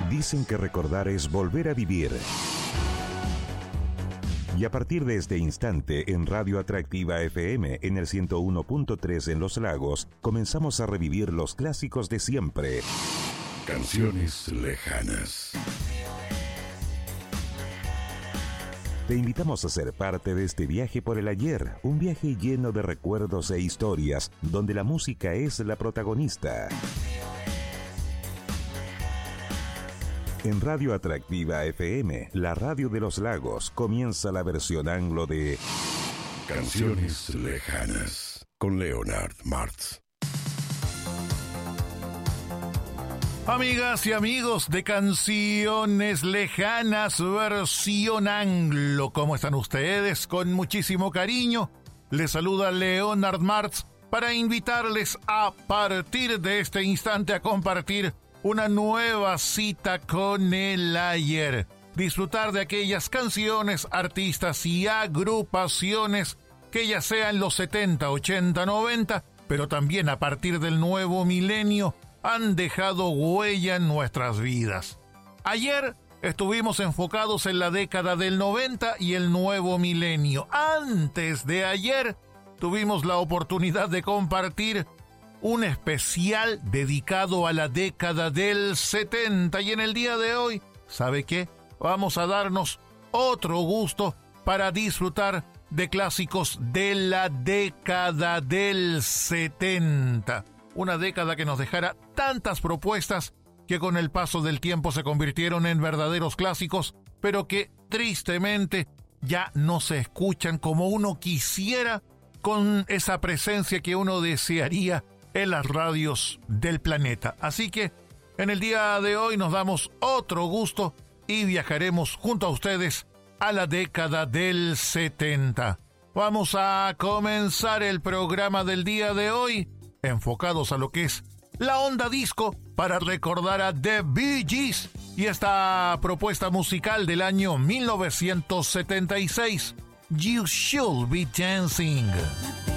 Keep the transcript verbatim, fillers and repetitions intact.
Dicen que recordar es volver a vivir. Y a partir de este instante, en Radio Atractiva F M, en el ciento uno punto tres en Los Lagos, comenzamos a revivir los clásicos de siempre. Canciones lejanas. Te invitamos a ser parte de este viaje por el ayer, un viaje lleno de recuerdos e historias, donde la música es la protagonista. En Radio Atractiva F M, la radio de Los Lagos, comienza la versión anglo de Canciones lejanas, con Leonard Martz. Amigas y amigos de Canciones Lejanas, versión anglo, ¿cómo están ustedes? Con muchísimo cariño, les saluda Leonard Martz para invitarles a partir de este instante a compartir una nueva cita con el ayer. Disfrutar de aquellas canciones, artistas y agrupaciones que ya sean los setenta, ochenta, noventa, pero también a partir del nuevo milenio han dejado huella en nuestras vidas. Ayer estuvimos enfocados en la década del noventa y el nuevo milenio. Antes de ayer tuvimos la oportunidad de compartir un especial dedicado a la década del setenta, y en el día de hoy, ¿sabe qué? Vamos a darnos otro gusto para disfrutar de clásicos de la década del setenta. Una década que nos dejara tantas propuestas que con el paso del tiempo se convirtieron en verdaderos clásicos, pero que tristemente ya no se escuchan como uno quisiera, con esa presencia que uno desearía en las radios del planeta. Así que en el día de hoy nos damos otro gusto y viajaremos junto a ustedes a la década del setenta. Vamos a comenzar el programa del día de hoy enfocados a lo que es la onda disco para recordar a The Bee Gees y esta propuesta musical del año mil novecientos setenta y seis, You Should Be Dancing.